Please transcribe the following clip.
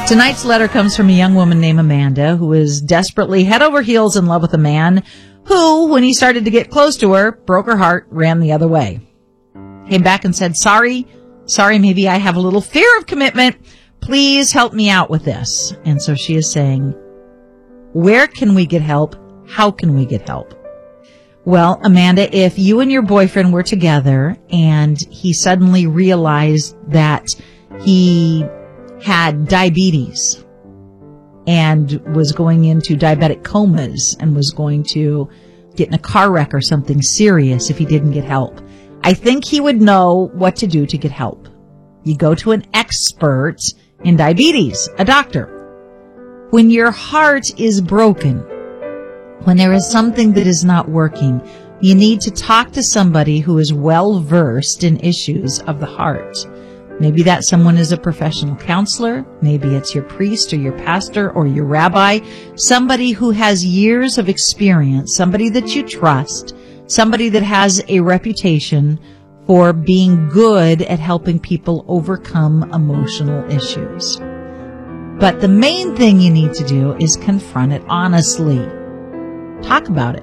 Tonight's letter comes from a young woman named Amanda who is desperately head over heels in love with a man who, when he started to get close to her, broke her heart, ran the other way. Came back and said, sorry, maybe I have a little fear of commitment. Please help me out with this. And so she is saying, where can we get help? How can we get help? Well, Amanda, if you and your boyfriend were together and he suddenly realized that he had diabetes and was going into diabetic comas and was going to get in a car wreck or something serious if he didn't get help, I think he would know what to do to get help. You go to an expert in diabetes, a doctor. When your heart is broken, when there is something that is not working, you need to talk to somebody who is well versed in issues of the heart. Maybe that someone is a professional counselor. Maybe it's your priest or your pastor or your rabbi, somebody who has years of experience, somebody that you trust, somebody that has a reputation for being good at helping people overcome emotional issues. But the main thing you need to do is confront it honestly. Talk about it.